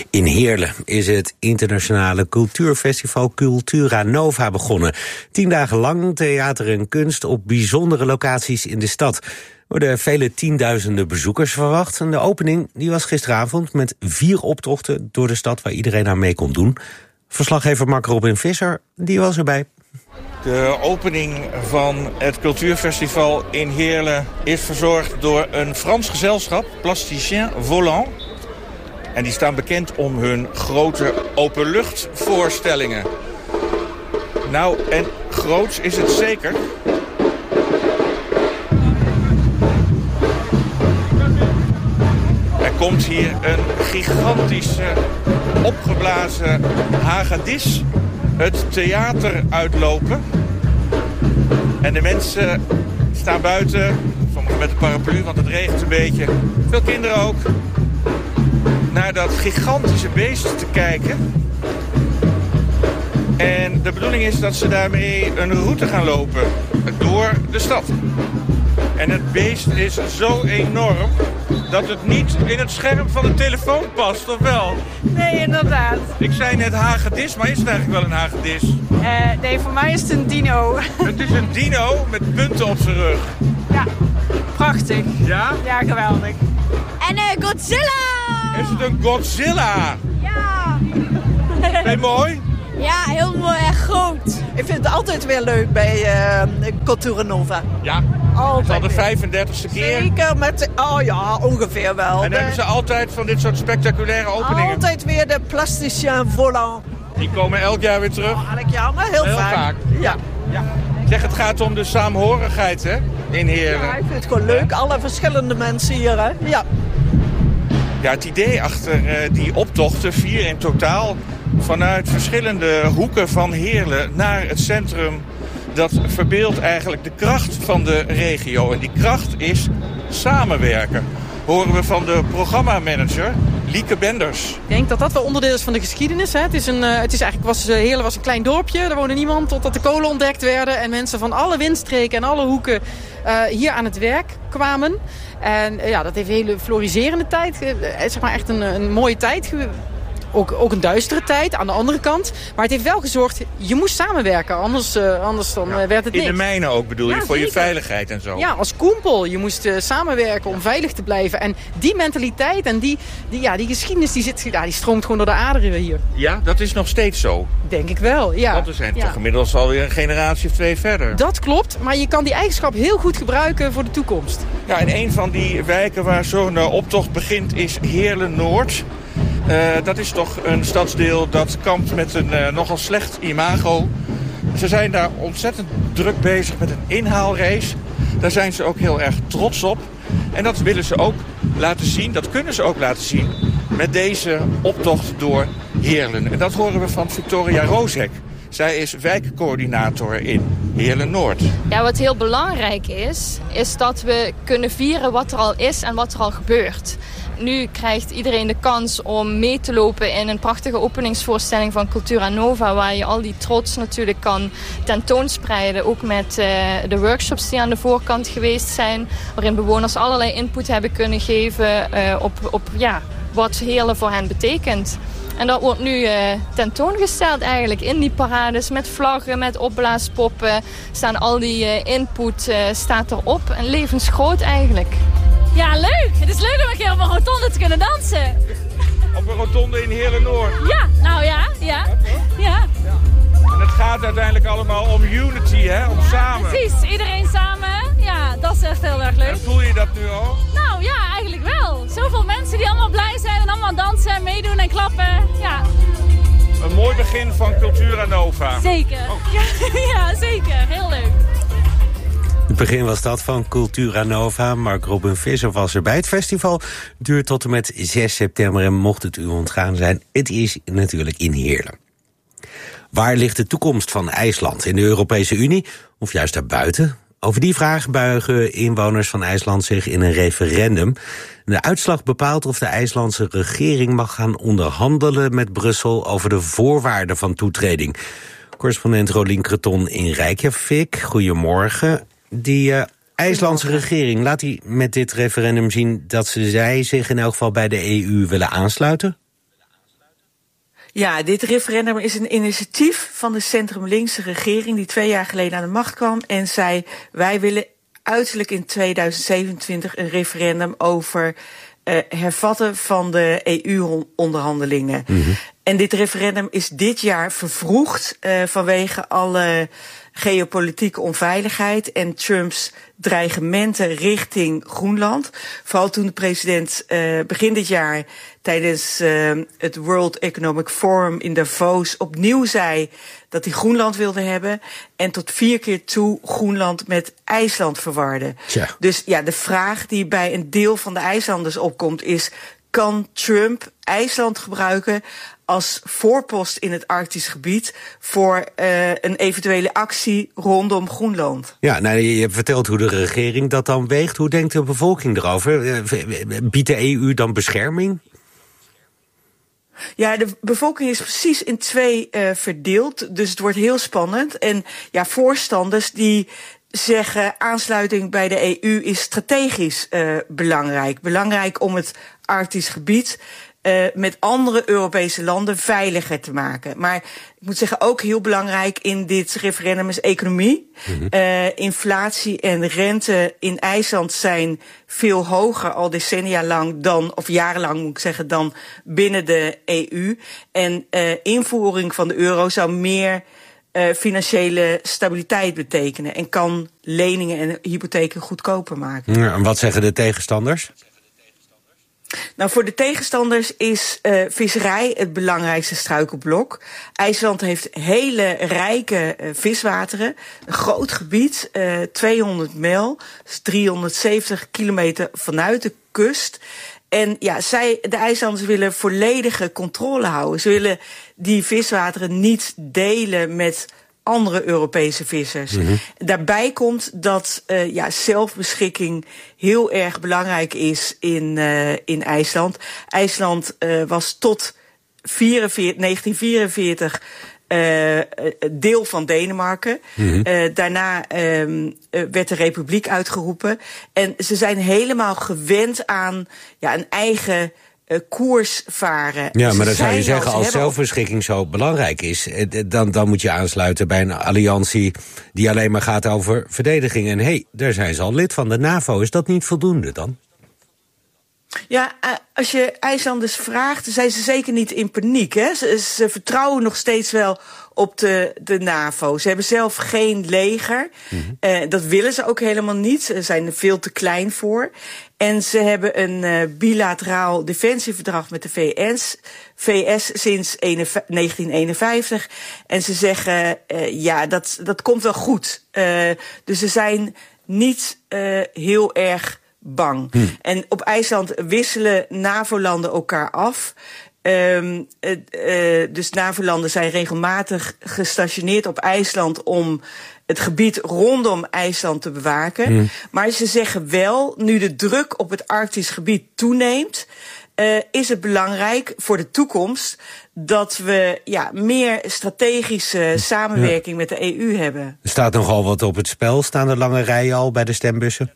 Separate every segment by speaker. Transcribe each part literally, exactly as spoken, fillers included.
Speaker 1: In Heerlen is het internationale cultuurfestival Cultura Nova begonnen. Tien dagen lang theater en kunst op bijzondere locaties in de stad. Er worden vele tienduizenden bezoekers verwacht. En de opening die was gisteravond met vier optochten door de stad waar iedereen aan mee kon doen. Verslaggever Mark Robin Visser, die was erbij.
Speaker 2: De opening van het cultuurfestival in Heerlen is verzorgd door een Frans gezelschap, Plasticien Volant. En die staan bekend om hun grote openluchtvoorstellingen. Nou, en groots is het zeker. Er komt hier een gigantische, opgeblazen hagedis het theater uitlopen. En de mensen staan buiten, sommigen met een paraplu, want het regent een beetje. Veel kinderen ook. Naar dat gigantische beest te kijken. En de bedoeling is dat ze daarmee een route gaan lopen door de stad. En het beest is zo enorm dat het niet in het scherm van de telefoon past, of wel?
Speaker 3: Nee, inderdaad.
Speaker 2: Ik zei net hagedis, maar is het eigenlijk wel een hagedis?
Speaker 3: Uh, nee, voor mij is het een dino.
Speaker 2: Het is een dino met punten op zijn rug.
Speaker 3: Ja, prachtig.
Speaker 2: Ja?
Speaker 3: Ja, geweldig. En uh, Godzilla!
Speaker 2: Is het een Godzilla?
Speaker 3: Ja.
Speaker 2: Vind je mooi?
Speaker 3: Ja, heel mooi en groot.
Speaker 4: Ik vind het altijd weer leuk bij uh, Cultura Nova.
Speaker 2: Ja, altijd. Het is al de vijfendertigste keer.
Speaker 4: Zeker, met, oh ja, ongeveer wel.
Speaker 2: En dan hebben ze altijd van dit soort spectaculaire openingen.
Speaker 4: Altijd weer de Plasticien Volant.
Speaker 2: Die komen elk jaar weer terug.
Speaker 4: Oh, elk jaar, maar heel,
Speaker 2: heel
Speaker 4: vaak.
Speaker 2: vaak.
Speaker 4: Ja.
Speaker 2: Ja. Zeg, het gaat om de saamhorigheid, hè, in Heerlen.
Speaker 4: Ja, ik vind het gewoon leuk. Alle verschillende mensen hier, hè. Ja.
Speaker 2: Ja, het idee achter uh, die optochten, vier in totaal, vanuit verschillende hoeken van Heerlen naar het centrum, dat verbeeldt eigenlijk de kracht van de regio. En die kracht is samenwerken. Horen we van de programmamanager Lieke Benders.
Speaker 5: Ik denk dat dat wel onderdeel is van de geschiedenis. Hè. Het is een, uh, het is eigenlijk, was, uh, Heerlen was een klein dorpje. Er woonde niemand totdat de kolen ontdekt werden. En mensen van alle windstreken en alle hoeken uh, hier aan het werk kwamen. En uh, ja, dat heeft een hele floriserende tijd. Uh, zeg maar echt een, een mooie tijd geweest. Ook, ook een duistere tijd, aan de andere kant. Maar het heeft wel gezorgd, je moest samenwerken. Anders, uh, anders dan,
Speaker 2: ja,
Speaker 5: uh, werd het niks.
Speaker 2: In de mijnen ook bedoel je, ja, voor zeker. Je veiligheid en zo.
Speaker 5: Ja, als koempel. Je moest uh, samenwerken om veilig te blijven. En die mentaliteit en die, die, ja, die geschiedenis, die, zit, ja, die stroomt gewoon door de aderen hier.
Speaker 2: Ja, dat is nog steeds zo.
Speaker 5: Denk ik wel, ja.
Speaker 2: Want we zijn
Speaker 5: ja.
Speaker 2: toch inmiddels alweer een generatie of twee verder.
Speaker 5: Dat klopt, maar je kan die eigenschap heel goed gebruiken voor de toekomst.
Speaker 2: Ja, en een van die wijken waar zo'n uh, optocht begint is Heerlen-Noord. Uh, dat is toch een stadsdeel dat kampt met een uh, nogal slecht imago. Ze zijn daar ontzettend druk bezig met een inhaalrace. Daar zijn ze ook heel erg trots op. En dat willen ze ook laten zien, dat kunnen ze ook laten zien, met deze optocht door Heerlen. En dat horen we van Victoria Rozek. Zij is wijkcoördinator in Heerlen-Noord.
Speaker 6: Ja, wat heel belangrijk is, is dat we kunnen vieren wat er al is en wat er al gebeurt. Nu krijgt iedereen de kans om mee te lopen in een prachtige openingsvoorstelling van Cultura Nova, waar je al die trots natuurlijk kan tentoonspreiden. Ook met uh, de workshops die aan de voorkant geweest zijn, waarin bewoners allerlei input hebben kunnen geven uh, op, op ja, wat Heerlen voor hen betekent. En dat wordt nu uh, tentoongesteld eigenlijk in die parades met vlaggen, met opblaaspoppen. Staan al die uh, input uh, staat erop en levensgroot eigenlijk.
Speaker 7: Ja, leuk. Het is leuk om een keer op een rotonde te kunnen dansen.
Speaker 2: Op een rotonde in Heerlen-Noord?
Speaker 7: Ja, nou ja, ja. Ja.
Speaker 2: ja. En het gaat uiteindelijk allemaal om unity, hè? Om ja, samen.
Speaker 7: Precies, iedereen samen. Ja, dat is echt heel erg leuk.
Speaker 2: En voel je dat nu al?
Speaker 7: Nou ja, eigenlijk wel. Zoveel mensen die allemaal blij zijn en allemaal dansen, meedoen en klappen. Ja.
Speaker 2: Een mooi begin van Cultura Nova.
Speaker 7: Zeker. Oh. Ja, ja, zeker. Heel leuk.
Speaker 1: Het begin was dat van Cultura Nova. Mark Robin Visser was er bij. Het festival duurt tot en met zes september. En mocht het u ontgaan zijn, het is natuurlijk in Heerlen. Waar ligt de toekomst van IJsland? In de Europese Unie of juist daarbuiten? Over die vraag buigen inwoners van IJsland zich in een referendum. De uitslag bepaalt of de IJslandse regering mag gaan onderhandelen met Brussel over de voorwaarden van toetreding. Correspondent Rolien Kreton in Reykjavik, goedemorgen. Die uh, IJslandse regering, laat die met dit referendum zien dat ze zij zich in elk geval bij de E U willen aansluiten?
Speaker 8: Ja, dit referendum is een initiatief van de centrum-linkse regering die twee jaar geleden aan de macht kwam en zei: wij willen uiterlijk in tweeduizend zevenentwintig een referendum over uh, hervatten van de E U-onderhandelingen. Mm-hmm. En dit referendum is dit jaar vervroegd uh, vanwege alle geopolitieke onveiligheid en Trumps dreigementen richting Groenland. Vooral toen de president uh, begin dit jaar tijdens uh, het World Economic Forum in Davos opnieuw zei dat hij Groenland wilde hebben en tot vier keer toe Groenland met IJsland verwarde. Tja. Dus ja, de vraag die bij een deel van de IJslanders opkomt is: kan Trump IJsland gebruiken als voorpost in het Arktisch gebied voor uh, een eventuele actie rondom Groenland?
Speaker 1: Ja, nou, je hebt verteld hoe de regering dat dan weegt. Hoe denkt de bevolking erover? Biedt de E U dan bescherming?
Speaker 8: Ja, de bevolking is precies in twee uh, verdeeld, dus het wordt heel spannend. En ja, voorstanders die zeggen aansluiting bij de E U is strategisch uh, belangrijk. Belangrijk om het Arktisch gebied Uh, met andere Europese landen veiliger te maken. Maar ik moet zeggen, ook heel belangrijk in dit referendum is economie. Mm-hmm. Uh, inflatie en rente in IJsland zijn veel hoger al decennia lang dan, of jarenlang moet ik zeggen, dan binnen de E U. En uh, invoering van de euro zou meer uh, financiële stabiliteit betekenen en kan leningen en hypotheken goedkoper maken.
Speaker 1: Ja, en wat zeggen de tegenstanders?
Speaker 8: Nou, voor de tegenstanders is uh, visserij het belangrijkste struikelblok. IJsland heeft hele rijke uh, viswateren, een groot gebied, uh, tweehonderd mijl, dus driehonderdzeventig kilometer vanuit de kust. En ja, zij, de IJslanders willen volledige controle houden. Ze willen die viswateren niet delen met andere Europese vissers. Mm-hmm. Daarbij komt dat uh, ja, zelfbeschikking heel erg belangrijk is in, uh, in IJsland. IJsland uh, was tot negentien vierenveertig uh, deel van Denemarken. Mm-hmm. Uh, daarna uh, uh, werd de republiek uitgeroepen. En ze zijn helemaal gewend aan ja, een eigen Uh, koers varen.
Speaker 1: Ja, maar dan zou je zeggen, als zelfbeschikking zo belangrijk is, dan, dan moet je aansluiten bij een alliantie die alleen maar gaat over verdediging. En hé, hey, daar zijn ze al lid van de NAVO. Is dat niet voldoende dan?
Speaker 8: Ja, uh, als je IJslanders vraagt, zijn ze zeker niet in paniek. Hè? Ze, ze vertrouwen nog steeds wel op de, de NAVO. Ze hebben zelf geen leger. Mm-hmm. Uh, dat willen ze ook helemaal niet. Ze zijn er veel te klein voor. En ze hebben een uh, bilateraal defensieverdrag met de V S, V S sinds negentien eenenvijftig. En ze zeggen, uh, ja, dat, dat komt wel goed. Uh, dus ze zijn niet uh, heel erg bang. Hm. En op IJsland wisselen NAVO-landen elkaar af. Um, uh, uh, dus NAVO-landen zijn regelmatig gestationeerd op IJsland om het gebied rondom IJsland te bewaken. Mm. Maar ze zeggen wel, nu de druk op het Arktisch gebied toeneemt, uh, is het belangrijk voor de toekomst dat we ja, meer strategische samenwerking ja. met de E U hebben.
Speaker 1: Er staat nogal wat op het spel. Staan er lange rijen al bij de stembussen?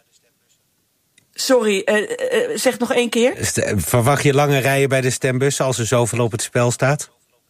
Speaker 8: Sorry, uh, uh, zeg nog één keer.
Speaker 1: Verwacht je lange rijen bij de stembussen als er zoveel op het spel staat?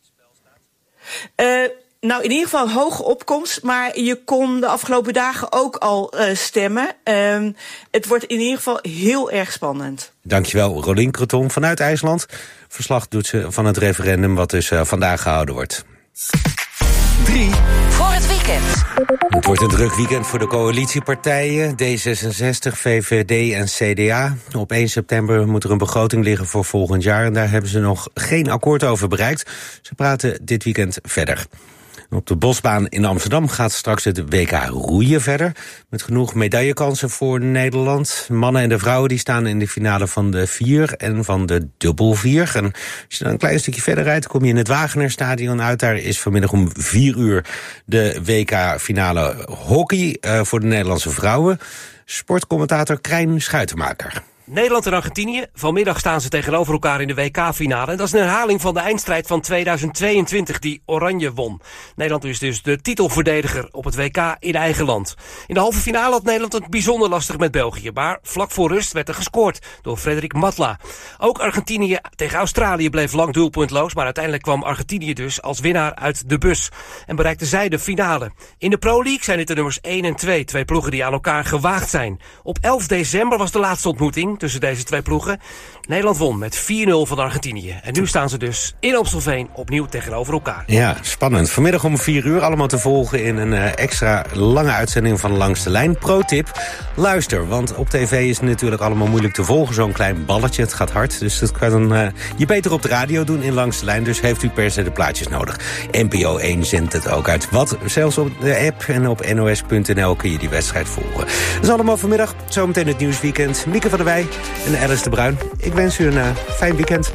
Speaker 8: Uh, nou, in ieder geval hoge opkomst, maar je kon de afgelopen dagen ook al uh, stemmen. Uh, het wordt in ieder geval heel erg spannend.
Speaker 1: Dankjewel, Rolien Creton vanuit IJsland. Verslag doet ze van het referendum wat dus uh, vandaag gehouden wordt.
Speaker 9: drie voor het weekend.
Speaker 1: Het wordt een druk weekend voor de coalitiepartijen, D zesenzestig, V V D en C D A. Op één september moet er een begroting liggen voor volgend jaar en daar hebben ze nog geen akkoord over bereikt. Ze praten dit weekend verder. Op de Bosbaan in Amsterdam gaat straks het W K roeien verder. Met genoeg medaillekansen voor Nederland. Mannen en de vrouwen die staan in de finale van de vier en van de dubbel vier. En als je dan een klein stukje verder rijdt, kom je in het Wagenerstadion uit. Daar is vanmiddag om vier uur de W K-finale hockey uh, voor de Nederlandse vrouwen. Sportcommentator Krijn Schuitenmaker.
Speaker 10: Nederland en Argentinië. Vanmiddag staan ze tegenover elkaar in de W K-finale. En dat is een herhaling van de eindstrijd van tweeduizend tweeëntwintig die Oranje won. Nederland is dus de titelverdediger op het W K in eigen land. In de halve finale had Nederland het bijzonder lastig met België. Maar vlak voor rust werd er gescoord door Frederik Matla. Ook Argentinië tegen Australië bleef lang doelpuntloos. Maar uiteindelijk kwam Argentinië dus als winnaar uit de bus. En bereikte zij de finale. In de Pro League zijn dit de nummers één en twee. Twee ploegen die aan elkaar gewaagd zijn. Op elf december was de laatste ontmoeting tussen deze twee ploegen. Nederland won met vier nul van Argentinië. En nu staan ze dus in Amstelveen opnieuw tegenover elkaar.
Speaker 1: Ja, spannend. Vanmiddag om vier uur allemaal te volgen in een uh, extra lange uitzending van Langs de Lijn. Pro-tip, luister, want op tv is het natuurlijk allemaal moeilijk te volgen. Zo'n klein balletje, het gaat hard. Dus dat kan uh, je beter op de radio doen in Langs de Lijn. Dus heeft u per se de plaatjes nodig. N P O één zendt het ook uit. Wat, zelfs op de app en op N O S punt N L kun je die wedstrijd volgen. Dat is allemaal vanmiddag. Zometeen het nieuwsweekend. Mieke van der Wij en Alice de Bruin. Ik wens u een uh, fijn weekend.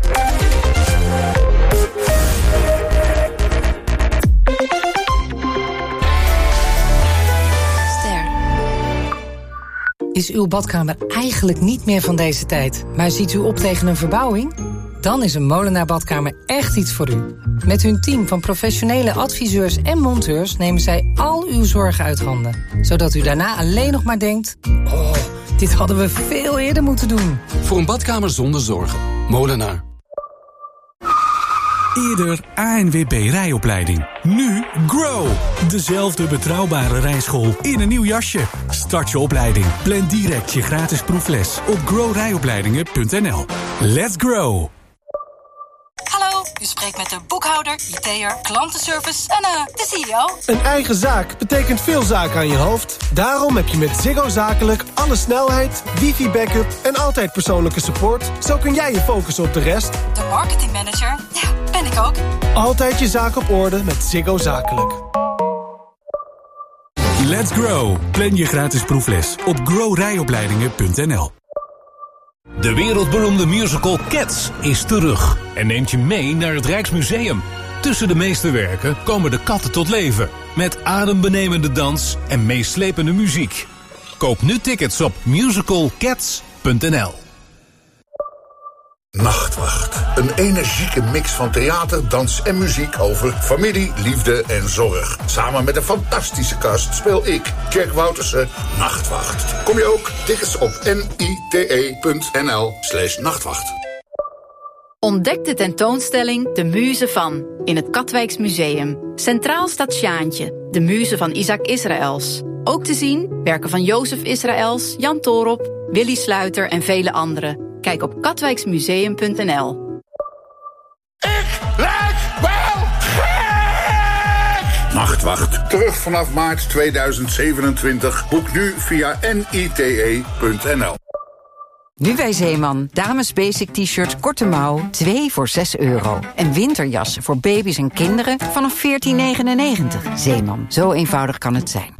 Speaker 11: Ster. Is uw badkamer eigenlijk niet meer van deze tijd, maar ziet u op tegen een verbouwing? Dan is een Molenaar Badkamer echt iets voor u. Met hun team van professionele adviseurs en monteurs nemen zij al uw zorgen uit handen. Zodat u daarna alleen nog maar denkt: oh, dit hadden we veel eerder moeten doen.
Speaker 12: Voor een badkamer zonder zorgen. Molenaar.
Speaker 13: Eerder A N W B rijopleiding. Nu Grow. Dezelfde betrouwbare rijschool in een nieuw jasje. Start je opleiding. Plan direct je gratis proefles op grow rijopleidingen punt n l. Let's grow.
Speaker 14: Hallo, u spreekt met de boekhouder, I T'er, klantenservice en uh, de C E O.
Speaker 15: Een eigen zaak betekent veel zaken aan je hoofd. Daarom heb je met Ziggo Zakelijk alle snelheid, wifi-backup en altijd persoonlijke support. Zo kun jij je focussen op de rest.
Speaker 14: De marketingmanager, ja, ben ik ook.
Speaker 15: Altijd je zaak op orde met Ziggo Zakelijk.
Speaker 13: Let's grow. Plan je gratis proefles op grow rijopleidingen punt n l.
Speaker 16: De wereldberoemde musical Cats is terug en neemt je mee naar het Rijksmuseum. Tussen de meesterwerken komen de katten tot leven, met adembenemende dans en meeslepende muziek. Koop nu tickets op musical cats punt n l.
Speaker 17: Nachtwacht. Een energieke mix van theater, dans en muziek over familie, liefde en zorg. Samen met een fantastische cast speel ik, Kirk Woutersen, Nachtwacht. Kom je ook? Tickets op nite punt n l slash nachtwacht.
Speaker 18: Ontdek de tentoonstelling De Muze van in het Katwijks Museum. Centraal staat Sjaantje, de muze van Isaac Israëls. Ook te zien werken van Jozef Israëls, Jan Toorop, Willy Sluiter en vele anderen. Kijk op katwijksmuseum punt n l.
Speaker 17: Ik lijk wel gek! Nachtwacht. Terug vanaf maart tweeduizend zevenentwintig. Boek nu via nite punt n l.
Speaker 19: Nu bij Zeeman. Dames basic t-shirts korte mouw, twee voor zes euro. En winterjassen voor baby's en kinderen vanaf veertien negenennegentig. Zeeman, zo eenvoudig kan het zijn.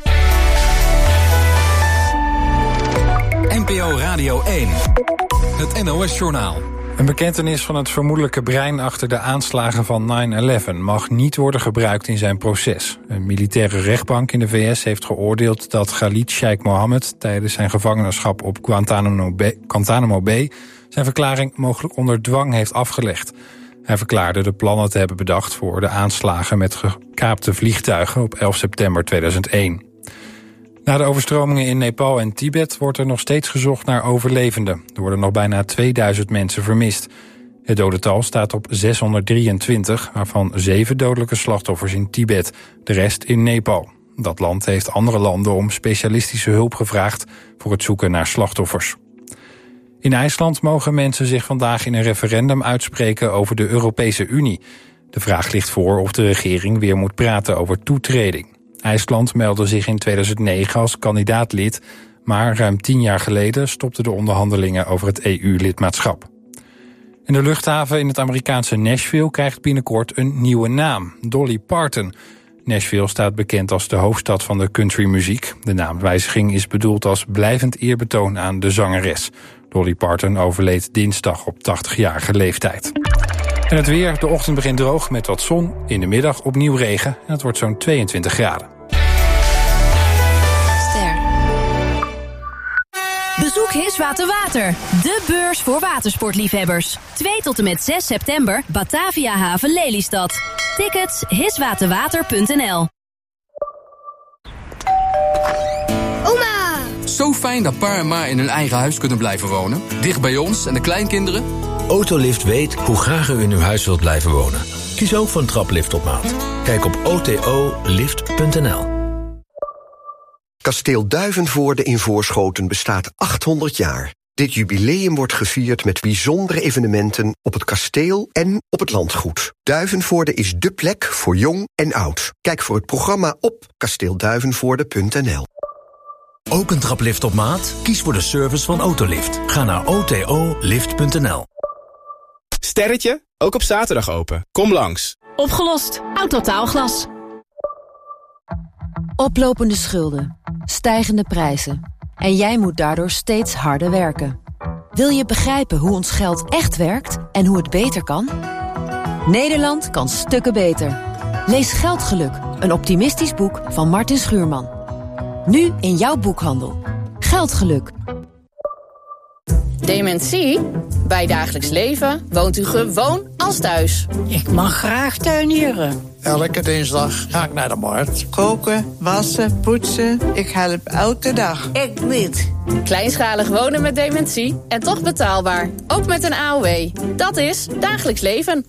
Speaker 20: N P O Radio één. Het N O S-journaal.
Speaker 21: Een bekentenis van het vermoedelijke brein achter de aanslagen van nine eleven mag niet worden gebruikt in zijn proces. Een militaire rechtbank in de V S heeft geoordeeld dat Khalid Sheikh Mohammed tijdens zijn gevangenschap op Guantanamo Bay, Guantanamo Bay zijn verklaring mogelijk onder dwang heeft afgelegd. Hij verklaarde de plannen te hebben bedacht voor de aanslagen met gekaapte vliegtuigen op elf september tweeduizend één. Na de overstromingen in Nepal en Tibet wordt er nog steeds gezocht naar overlevenden. Er worden nog bijna tweeduizend mensen vermist. Het dodental staat op zeshonderddrieëntwintig, waarvan zeven dodelijke slachtoffers in Tibet, de rest in Nepal. Dat land heeft andere landen om specialistische hulp gevraagd voor het zoeken naar slachtoffers. In IJsland mogen mensen zich vandaag in een referendum uitspreken over de Europese Unie. De vraag ligt voor of de regering weer moet praten over toetreding. IJsland meldde zich in tweeduizend negen als kandidaatlid, maar ruim tien jaar geleden stopten de onderhandelingen over het E U-lidmaatschap. En de luchthaven in het Amerikaanse Nashville krijgt binnenkort een nieuwe naam, Dolly Parton. Nashville staat bekend als de hoofdstad van de countrymuziek. De naamwijziging is bedoeld als blijvend eerbetoon aan de zangeres. Dolly Parton overleed dinsdag op tachtigjarige leeftijd. En het weer, de ochtend begint droog met wat zon, in de middag opnieuw regen en het wordt zo'n tweeëntwintig graden.
Speaker 18: Ster.
Speaker 3: Bezoek Hiswater Water, de beurs voor watersportliefhebbers. twee tot en met zes september, Batavia Haven Lelystad. Tickets hiswaterwater punt n l.
Speaker 22: Oma! Zo fijn dat pa en ma in hun eigen huis kunnen blijven wonen. Dicht bij ons en de kleinkinderen.
Speaker 23: Autolift weet hoe graag u in uw huis wilt blijven wonen. Kies ook voor een traplift op maat. Kijk op o t o lift punt n l.
Speaker 24: Kasteel Duivenvoorde in Voorschoten bestaat achthonderd jaar. Dit jubileum wordt gevierd met bijzondere evenementen op het kasteel en op het landgoed. Duivenvoorde is dé plek voor jong en oud. Kijk voor het programma op kasteelduivenvoorde punt n l.
Speaker 23: Ook een traplift op maat? Kies voor de service van Autolift. Ga naar o t o lift punt n l.
Speaker 25: Sterretje, ook op zaterdag open. Kom langs.
Speaker 3: Opgelost. Autotaalglas. Oplopende schulden, stijgende prijzen. En jij moet daardoor steeds harder werken. Wil je begrijpen hoe ons geld echt werkt en hoe het beter kan? Nederland kan stukken beter. Lees Geldgeluk, een optimistisch boek van Martin Schuurman. Nu in jouw boekhandel. Geldgeluk.
Speaker 26: Dementie? Bij Dagelijks Leven woont u gewoon als thuis.
Speaker 27: Ik mag graag tuinieren. Elke dinsdag ga ik naar de markt.
Speaker 28: Koken, wassen, poetsen. Ik help elke dag.
Speaker 26: Ik niet. Kleinschalig wonen met dementie en toch betaalbaar. Ook met een A O W. Dat is Dagelijks Leven.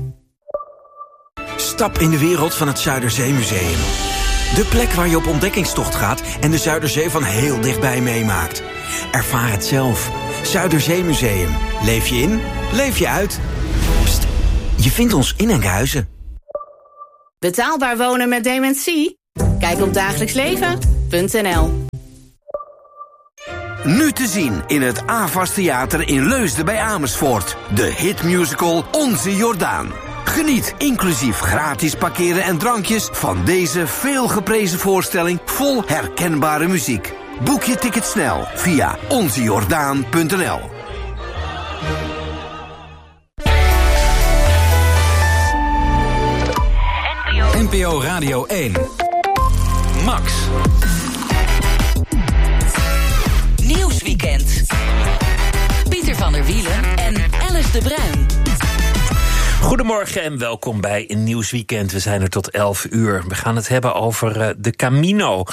Speaker 29: Stap in de wereld van het Zuiderzeemuseum. De plek waar je op ontdekkingstocht gaat en de Zuiderzee van heel dichtbij meemaakt. Ervaar het zelf. Zuiderzeemuseum. Leef je in, leef je uit. Pst, je vindt ons in Enkhuizen.
Speaker 26: Betaalbaar wonen met dementie? Kijk op dagelijks leven punt n l.
Speaker 29: Nu te zien in het AVAS Theater in Leusden bij Amersfoort. De hitmusical Onze Jordaan. Geniet inclusief gratis parkeren en drankjes van deze veelgeprezen voorstelling vol herkenbare muziek. Boek je ticket snel via onze jordaan punt n l.
Speaker 20: N P O Radio één. Max.
Speaker 9: Nieuwsweekend. Pieter van der Wielen en Alice de Bruin.
Speaker 1: Goedemorgen en welkom bij een Nieuwsweekend. We zijn er tot elf uur. We gaan het hebben over uh, de Camino.